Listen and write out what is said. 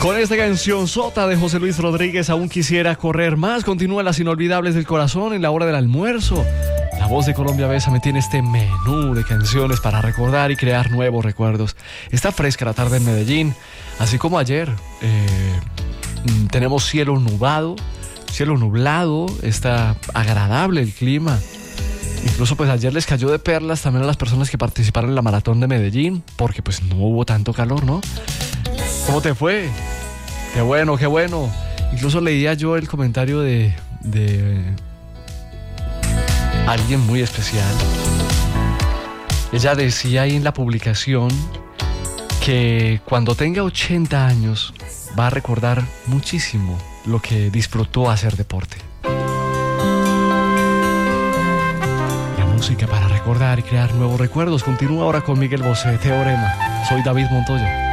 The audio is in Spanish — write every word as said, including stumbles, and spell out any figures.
Con esta canción sota de José Luis Rodríguez, Aún quisiera correr más, continúan las inolvidables del corazón en la hora del almuerzo. La voz de Colombia Besa me tiene este menú de canciones para recordar y crear nuevos recuerdos. Está fresca la tarde en Medellín, así como ayer. Eh, tenemos cielo nublado, cielo nublado, está agradable el clima. Incluso pues ayer les cayó de perlas también a las personas que participaron en la maratón de Medellín, porque pues no hubo tanto calor, ¿no? ¿Cómo te fue? Qué bueno, qué bueno. Incluso leía yo el comentario de, de alguien muy especial. Ella decía ahí en la publicación que cuando tenga ochenta años va a recordar muchísimo lo que disfrutó hacer deporte. La música para recordar y crear nuevos recuerdos continúa ahora con Miguel Bosé, Teorema. Soy David Montoya.